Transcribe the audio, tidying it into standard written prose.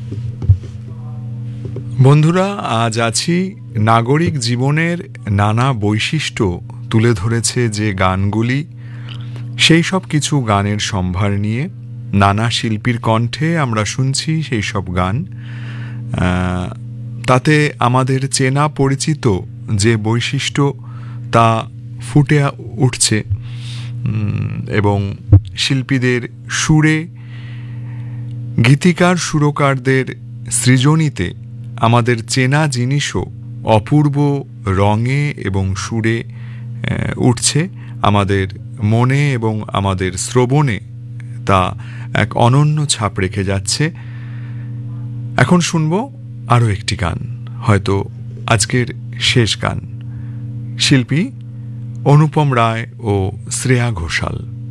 বন্ধুরা, আজ আছি নাগরিক জীবনের নানা বৈশিষ্ট্য তুলে ধরেছে যে গানগুলি, সেই সব কিছু গানের সম্ভার নিয়ে নানা শিল্পীর কণ্ঠে আমরা শুনছি সেই সব গান। তাতে আমাদের চেনা পরিচিত যে বৈশিষ্ট্য তা ফুটে উঠছে, এবং শিল্পীদের সুরে, গীতিকার সুরকারদের সৃজনীতে আমাদের চেনা জিনিসও অপূর্ব রঙে এবং সুরে উঠছে আমাদের মনে এবং আমাদের শ্রবণে, তা এক অনন্য ছাপ রেখে যাচ্ছে। এখন শুনব আরও একটি গান, হয়তো আজকের শেষ গান। শিল্পী অনুপম রায় ও শ্রেয়া ঘোষাল।